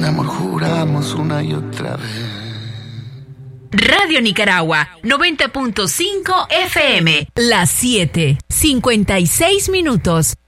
amor juramos una y otra vez. Radio Nicaragua, 90.5 FM, las 7:56 minutos.